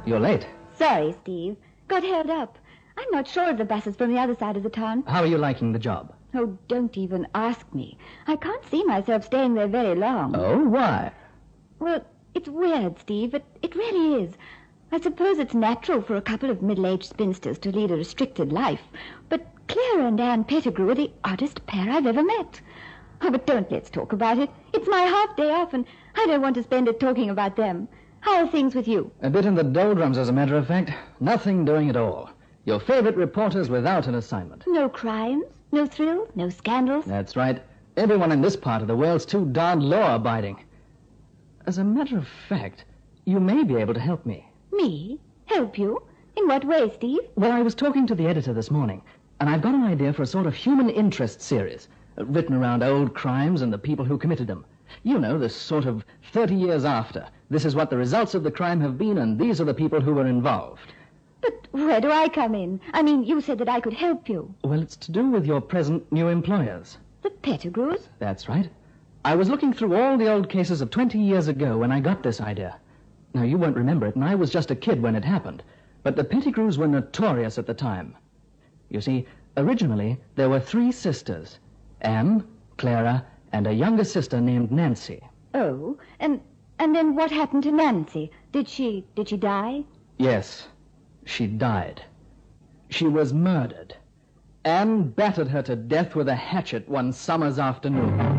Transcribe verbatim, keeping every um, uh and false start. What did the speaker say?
You're late. Sorry, Steve. Got held up. I'm not sure of the buses from the other side of the town. How are you liking the job? Oh, don't even ask me. I can't see myself staying there very long. Oh, why? Well, it's weird, Steve. It, it really is. I suppose it's natural for a couple of middle-aged spinsters to lead a restricted life. But Clara and Anne Pettigrew are the oddest pair I've ever met. Oh, but don't let's talk about it. It's my half day off, and I don't want to spend it talking about them. How are things with you? A bit in the doldrums, as a matter of fact. Nothing doing at all. Your favorite reporters without an assignment. No crimes, no thrills, no scandals. That's right. Everyone in this part of the world's too darned law-abiding. As a matter of fact, you may be able to help me. Me? Help you? In what way, Steve? Well, I was talking to the editor this morning, and I've got an idea for a sort of human interest series, uh, written around old crimes and the people who committed them. You know, this sort of thirty years after. This is what the results of the crime have been, and these are the people who were involved. But where do I come in? I mean, you said that I could help you. Well, it's to do with your present new employers. The Pettigrews? That's right. I was looking through all the old cases of twenty years ago when I got this idea. Now, you won't remember it, and I was just a kid when it happened. But the Pettigrews were notorious at the time. You see, originally, there were three sisters. Anne, Clara, and a younger sister named Nancy. Oh, and and then what happened to Nancy? Did she, did she die? Yes, she died. She was murdered. Anne battered her to death with a hatchet one summer's afternoon.